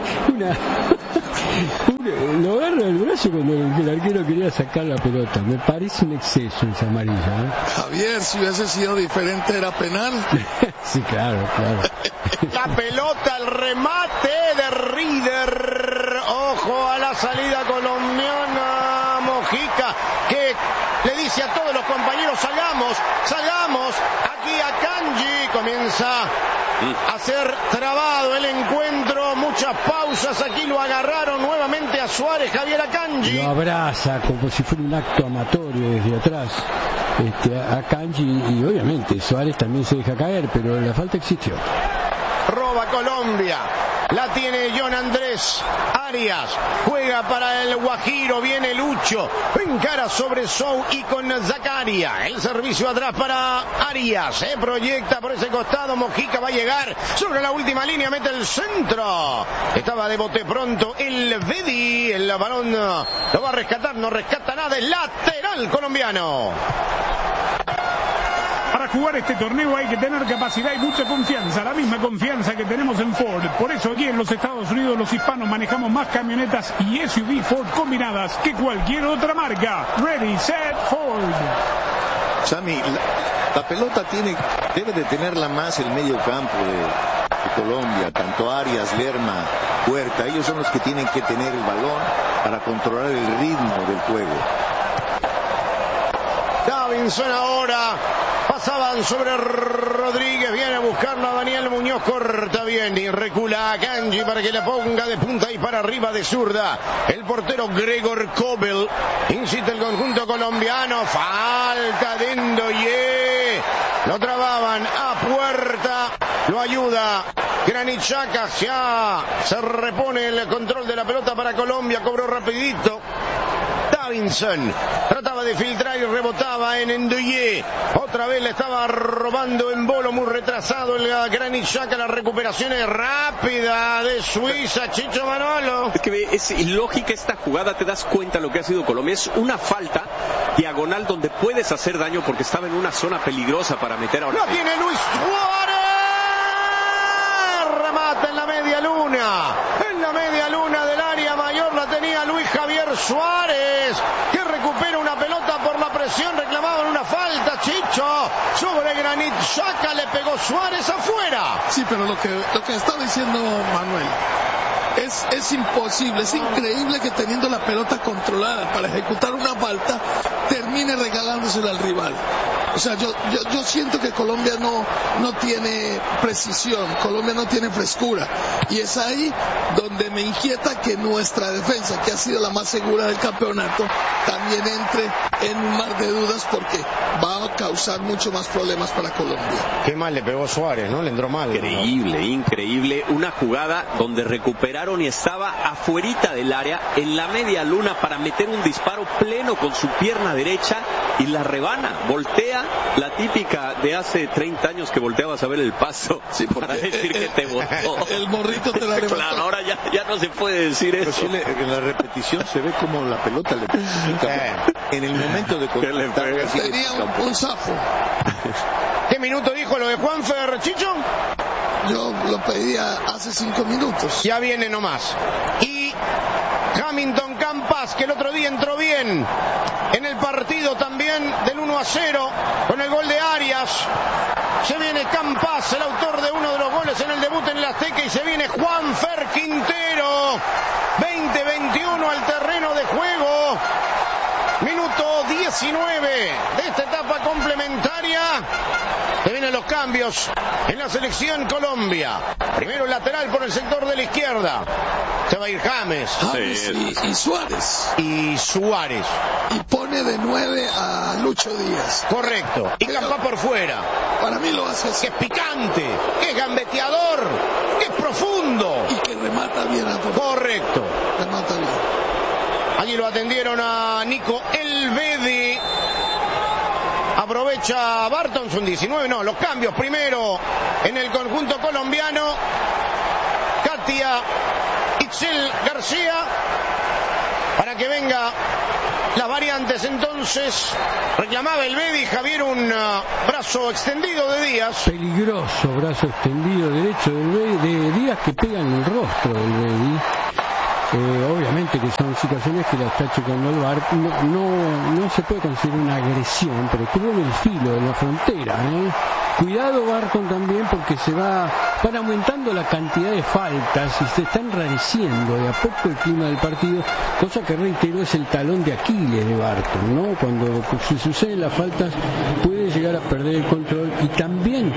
lo agarra el brazo cuando el arquero quería sacar la pelota. Me parece un exceso esa amarilla, ¿eh? Javier, si hubiese sido diferente, ¿era penal? Sí, claro. La pelota, el remate de Rieder. Ojo a la salida colombiana. Mojica, que le dice a todos los compañeros: salgamos. Aquí a Kanji comienza a ser trabado el encuentro. Muchas pausas. Aquí lo agarraron nuevamente a Suárez, Javier Akanji. Lo abraza como si fuera un acto amatorio desde atrás. Akanji, y obviamente Suárez también se deja caer, pero la falta existió. Roba Colombia. La tiene John Andrés Arias. Juega para el Guajiro. Viene Lucho. Encara sobre Sou y con Zakaria. El servicio atrás para Arias. Se proyecta por ese costado. Mojica va a llegar sobre la última línea. Mete el centro. Estaba de bote pronto el Vedi. El balón lo va a rescatar. No rescata nada. El lateral colombiano. Para jugar este torneo hay que tener capacidad y mucha confianza, la misma confianza que tenemos en Ford. Por eso aquí en los Estados Unidos los hispanos manejamos más camionetas y SUV Ford combinadas que cualquier otra marca. Ready, set, Ford. Sammy, la pelota debe de tenerla más el medio campo de Colombia, tanto Arias, Lerma, Huerta. Ellos son los que tienen que tener el balón para controlar el ritmo del juego. Davinson ahora. Pasaban sobre Rodríguez, viene a buscarlo a Daniel Muñoz, corta bien y recula a Kanji para que la ponga de punta y para arriba de zurda. El portero Gregor Kobel, insiste el conjunto colombiano, falta de Ndoye, lo trababan a puerta, lo ayuda Granit Xhaka, ya se repone el control de la pelota para Colombia, cobró rapidito. Davinson trataba de filtrar y rebotaba en Ndoye. Otra vez le estaba robando en bolo, muy retrasado el Granit Xhaka. La recuperación es rápida de Suiza, Chicho Manolo. Es que es ilógica esta jugada, te das cuenta lo que ha sido Colombia. Es una falta diagonal donde puedes hacer daño porque estaba en una zona peligrosa para meter ahora. ¡La tiene Luis Suárez! Remata en la media luna. En la media luna del área mayor la tenía Luis Javier Suárez, que recupera una pelota por la presión, reclamaban una falta, Chicho, sobre Granit Xhaka, le pegó Suárez afuera. Sí, pero lo que está diciendo Manuel es imposible, es increíble que teniendo la pelota controlada para ejecutar una falta termine regalándosela al rival. O sea, yo siento que Colombia no tiene precisión, Colombia no tiene frescura, y es ahí donde me inquieta que nuestra defensa, que ha sido la más segura del campeonato, también entre en un mar de dudas, porque va a causar mucho más problemas para Colombia. Qué mal le pegó Suárez, ¿no? Le entró mal. Increíble, increíble. Una jugada donde recuperaron y estaba afuerita del área, en la media luna, para meter un disparo pleno con su pierna derecha y la rebana, voltea, la típica de hace 30 años que volteabas a ver el paso, sí, para decir que te votó. El morrito te la levantó. Claro, ahora ya no se puede decir pero eso. Sí, en la repetición se ve como la pelota le pica. En el momento de contactar tenía un zafo. ¿Qué minuto dijo lo de Juanfer, Chicho? Yo lo pedía hace 5 minutos. Ya viene nomás. Y Hamilton Campas, que el otro día entró bien en el partido también del 1-0 con el gol de Arias. Se viene Campas, el autor de uno de los goles en el debut en el Azteca, y se viene Juanfer Quintero. 20-21 al terreno de juego. Minuto 19 de esta etapa complementaria. Se vienen los cambios en la selección Colombia. Primero el lateral por el sector de la izquierda. Se va a ir James. Y Suárez. Y Suárez. Y pone de 9 a Lucho Díaz. Correcto. Y Campas por fuera. Para mí lo hace así. Que es picante, que es gambeteador, que es profundo. Y que remata bien a todo. Correcto. Remata bien. Allí lo atendieron a Nico Elvedi. Aprovecha Bartonson, 19, no, los cambios primero en el conjunto colombiano. Katia Itzel García, para que venga las variantes. Entonces reclamaba Elvedi, Javier, un brazo extendido de Díaz. Peligroso brazo extendido derecho de Díaz, que pega en el rostro del Elvedi. Obviamente que son situaciones que la está checando el VAR. No se puede considerar una agresión, pero estuvo en el filo de la frontera, Cuidado Barton también, porque van aumentando la cantidad de faltas y se está enrareciendo de a poco el clima del partido, cosa que, reitero, es el talón de Aquiles de Barton, ¿no? Cuando se suceden las faltas puede llegar a perder el control y también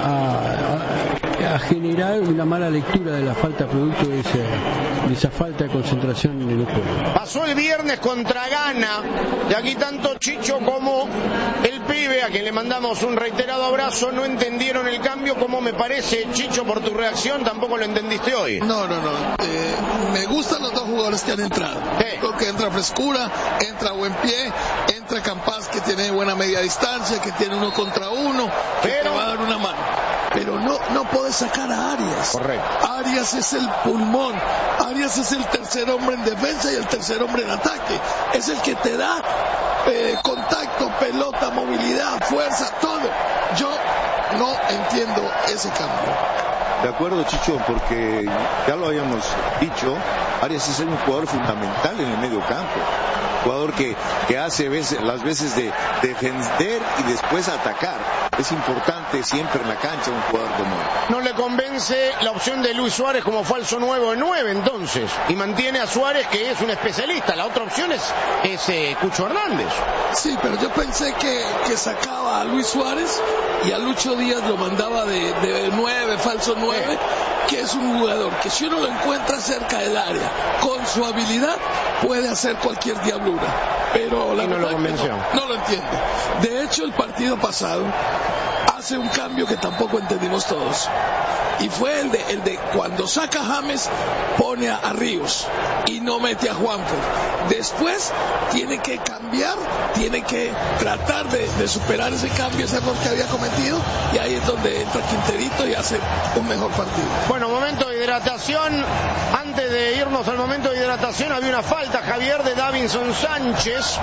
a generar una mala lectura de la falta producto de esa falta de concentración en el juego. Pasó el viernes contra Ghana, y aquí tanto Chicho como el pibe, a quien le mandamos un reiterado abrazo, no entendieron el cambio, como me parece, Chicho, por tu reacción, tampoco lo entendiste hoy. No. Me gustan los dos jugadores que han entrado. Creo que entra frescura, entra buen pie, entra Campas, que tiene buena media distancia, que tiene 1 contra 1, que te va a dar una mano. Pero no puedes sacar a Arias. Correcto. Arias es el pulmón. Arias es el tercer hombre en defensa y el tercer hombre en ataque. Es el que te da contacto, pelota, movilidad, fuerza, todo. Yo no entiendo ese cambio. De acuerdo, Chicho, porque ya lo habíamos dicho, Arias es un jugador fundamental en el medio campo. Jugador que hace las veces de defender y después atacar. Es importante siempre en la cancha un jugador como él. No le convence la opción de Luis Suárez como falso 9 entonces, y mantiene a Suárez, que es un especialista. La otra opción es Cucho Hernández. Sí, pero yo pensé que sacaba a Luis Suárez y a Lucho Díaz lo mandaba de 9, falso 9, que es un jugador que, si uno lo encuentra cerca del área con su habilidad, puede hacer cualquier diablura. Pero la verdad no lo entiendo. De hecho, el partido pasado hace un cambio que tampoco entendimos todos, y fue el de cuando saca a James, pone a Ríos y no mete a Juanfer. Después tiene que cambiar, tiene que tratar de superar ese cambio, ese error que había cometido, y ahí es donde entra Quinterito y hace un mejor partido. Bueno, momento de hidratación. Antes de irnos al momento de hidratación, había una falta, Javier, de Davinson Sánchez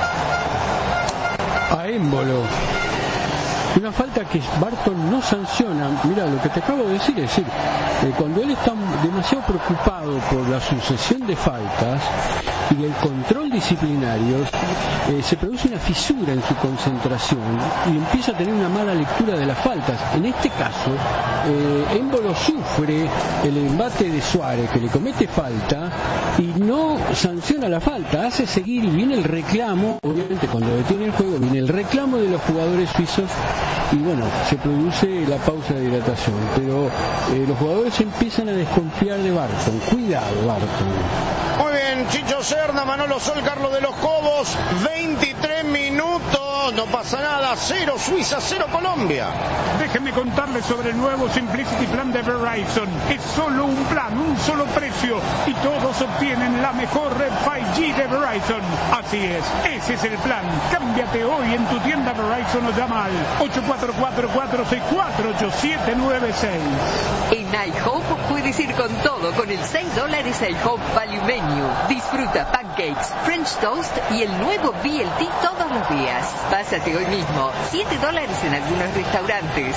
a Émbolo. Una falta que Barton no sanciona. Mira, lo que te acabo de decir, es decir, cuando él está demasiado preocupado por la sucesión de faltas, y del control disciplinario, se produce una fisura en su concentración y empieza a tener una mala lectura de las faltas. En este caso, Embolo sufre el embate de Suárez, que le comete falta y no sanciona la falta, hace seguir, y viene el reclamo, obviamente cuando detiene el juego, viene el reclamo de los jugadores suizos y bueno, se produce la pausa de hidratación, pero los jugadores empiezan a desconfiar de Barton. Cuidado, Barton. Muy bien, Chicho Serna, Manolo Sol, Carlos de los Cobos, 23 minutos, no pasa nada, 0 Suiza, 0 Colombia. Déjenme contarles sobre el nuevo Simplicity Plan de Verizon. Es solo un plan, un solo precio y todos obtienen la mejor red 5G de Verizon. Así es, ese es el plan. Cámbiate hoy en tu tienda Verizon o llama al 844-464-8796. En iHope puedes ir con todo con el $6 iHope Value Menu. Disfruta pancakes, French toast y el nuevo BLT todos los días. Pásate hoy mismo. $7 en algunos restaurantes.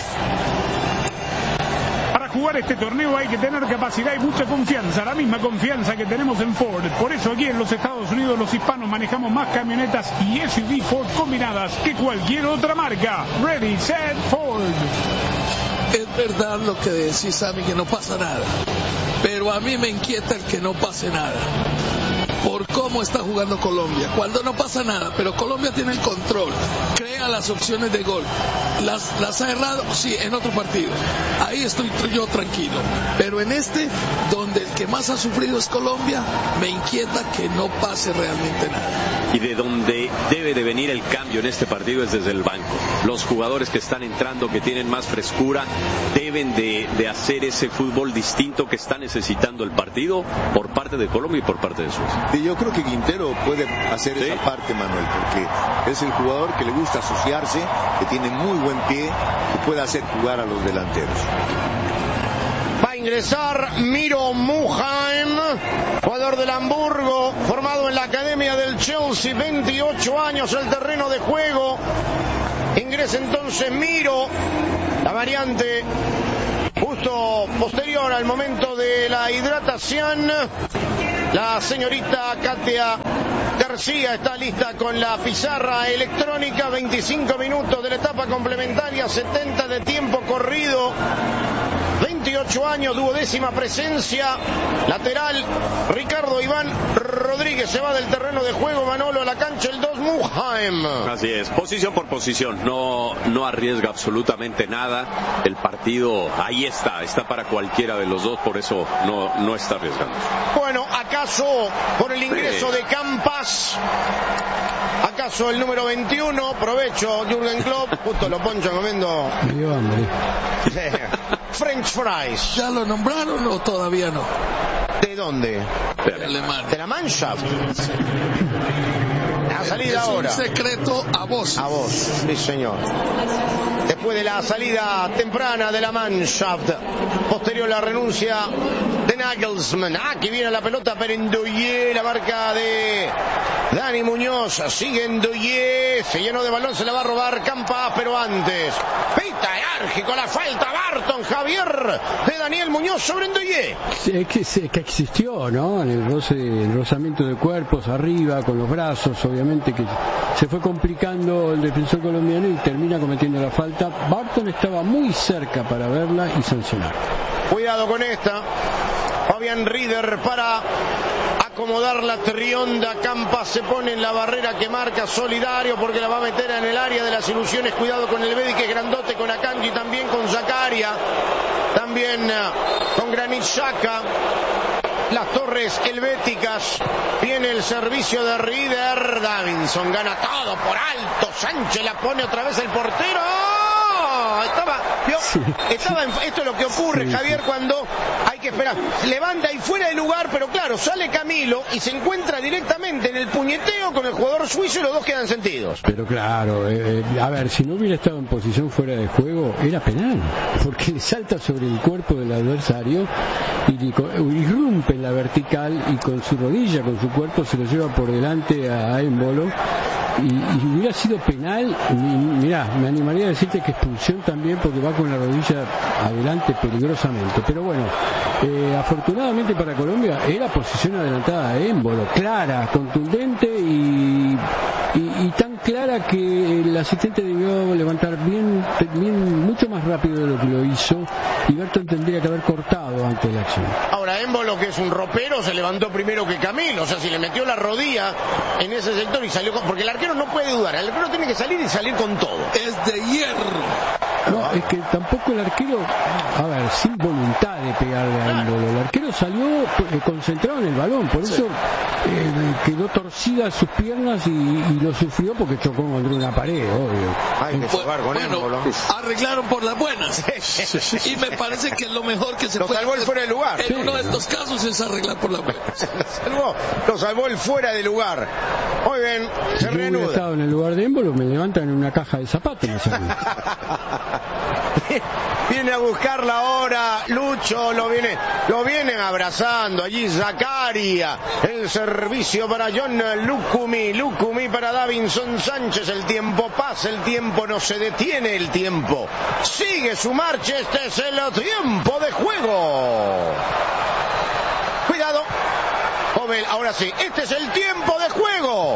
Para jugar este torneo hay que tener capacidad y mucha confianza, la misma confianza que tenemos en Ford. Por eso aquí en los Estados Unidos los hispanos manejamos más camionetas y SUV Ford combinadas que cualquier otra marca. Ready, set, Ford. Es verdad lo que decís, Sammy, que no pasa nada. Pero a mí me inquieta el que no pase nada. Por cómo está jugando Colombia. Cuando no pasa nada, pero Colombia tiene el control, crea las opciones de gol. ¿Las ha errado? Sí, en otro partido. Ahí estoy yo tranquilo. Pero en este, donde el que más ha sufrido es Colombia, me inquieta que no pase realmente nada. Y de donde debe de venir el cambio en este partido es desde el banco. Los jugadores que están entrando, que tienen más frescura, deben de hacer ese fútbol distinto que está necesitando el partido por parte de Colombia y por parte de Suiza. Y yo creo que Quintero puede hacer esa parte, Manuel, porque es el jugador que le gusta asociarse, que tiene muy buen pie, que puede hacer jugar a los delanteros. Va a ingresar Miro Muheim, jugador del Hamburgo, formado en la academia del Chelsea, 28 años el terreno de juego. Ingresa entonces Miro, la variante justo posterior al momento de la hidratación. La señorita Katia García está lista con la pizarra electrónica. 25 minutos de la etapa complementaria, 70 de tiempo corrido. 28 años, 12ª presencia. Lateral, Ricardo Iván Rodríguez se va del terreno de juego. Manolo a la cancha, el 2 Muheim. Así es, posición por posición, no arriesga absolutamente nada. El partido ahí está para cualquiera de los dos, por eso no está arriesgando. Bueno, ¿acaso por el ingreso de Campas? ¿Acaso el número 21? Provecho, Jürgen Klopp, justo lo poncho comiendo. Dios, hombre. French fries. ¿Ya lo nombraron o todavía no? ¿De dónde? De Alemania. De la Mannschaft. La salida es ahora. Un secreto a vos. A vos, sí señor. Después de la salida temprana de la Mannschaft, posterior la renuncia de Nagelsmann. Aquí viene la pelota para Ndoye, la marca de Dani Muñoz. Sigue Ndoye, se llenó de balón, se la va a robar Campas, pero antes pita enérgico la falta Barton, Javier, de Daniel Muñoz sobre Ndoye. Que existió, ¿no? En el rozamiento de cuerpos arriba, con los brazos, obviamente que se fue complicando el defensor colombiano y termina cometiendo la falta. Barton estaba muy cerca para verla y sancionar. Cuidado con esta. Fabián Rieder para acomodar la trionda. Campas se pone en la barrera que marca Solidario porque la va a meter en el área de las ilusiones. Cuidado con el Bedi, que es grandote, con Akanji, también con Zakaria, también con Granit Xhaka. Las torres helvéticas. Viene el servicio de Rieder. Davinson gana todo por alto. Sánchez la pone otra vez el portero. Esto es lo que ocurre, Javier, cuando hay que esperar. Levanta ahí fuera de lugar, pero claro, sale Camilo y se encuentra directamente en el puñeteo con el jugador suizo y los dos quedan sentidos. Pero claro, a ver, si no hubiera estado en posición fuera de juego, era penal, porque le salta sobre el cuerpo del adversario y irrumpe en la vertical y con su rodilla, con su cuerpo, se lo lleva por delante a Embolo. Y hubiera sido penal. Mirá, me animaría a decirte que expulsión también, porque va con la rodilla adelante peligrosamente, pero bueno, afortunadamente para Colombia era posición adelantada de Embolo, clara, contundente y tan clara que el asistente debió levantar bien, mucho más rápido de lo que lo hizo, y Berton tendría que haber cortado antes de la acción. Ahora Embolo, que es un ropero, se levantó primero que Camilo, o sea, si le metió la rodilla en ese sector y salió porque el arquero no puede dudar, el arquero tiene que salir y salir con todo. Es de hierro. No, es que tampoco el arquero, a ver, sin voluntad de pegarle a Embolo, el arquero salió concentrado en el balón, por eso quedó torcida sus piernas y lo sufrió porque chocó contra una pared, obvio. Hay que jugar con Embolo. Arreglaron por las buenas. Y me parece que lo mejor que se puede salvó el fuera de lugar. En uno de estos casos es arreglar por las buenas. Lo salvó el fuera de lugar. Muy bien, se reanuda. Si hubiera estado en el lugar de Embolo, me levantan en una caja de zapatos. Viene a buscarla ahora Lucho, lo vienen abrazando allí Zacaria, el servicio para John Lucumi para Davinson Sánchez. El tiempo pasa, el tiempo no se detiene, el tiempo sigue su marcha. Este es el tiempo de juego. Cuidado, Obel, ahora sí, este es el tiempo de juego.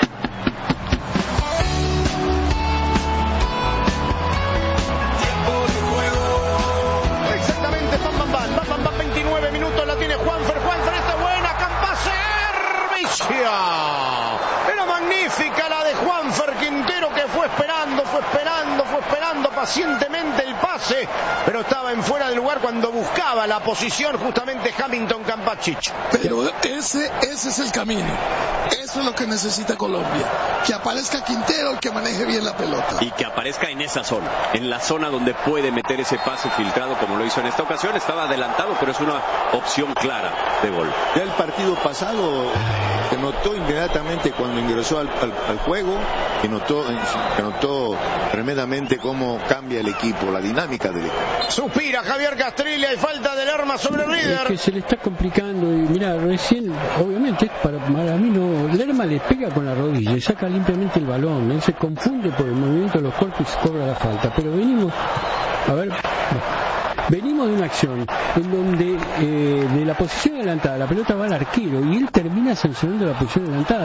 Exactamente, Bam, 29 minutos, la tiene Juanfer, esta buena, Campa, servicio. Era magnífica la de Juanfer Quintero, que fue esperando pacientemente el pase, pero estaba en fuera de lugar cuando buscaba la posición justamente Hamilton Campachich. Pero ese es el camino. Eso es lo que necesita Colombia. Que aparezca Quintero, el que maneje bien la pelota. Y que aparezca en esa zona, en la zona donde puede meter ese pase filtrado como lo hizo en esta ocasión. Estaba adelantado, pero es una opción clara de gol. Ya el partido pasado se notó inmediatamente cuando ingresó al juego, que notó tremendamente cómo cambia el equipo, la dinámica del equipo. Suspira Javier Castrilli, hay falta de Lerma sobre River. Es que se le está complicando, y mira, recién, obviamente, para mí no, Lerma le pega con la rodilla y saca limpiamente el balón, él se confunde por el movimiento de los cuerpos y se cobra la falta, pero venimos de una acción en donde de la posición adelantada la pelota va al arquero y él termina sancionando la posición adelantada.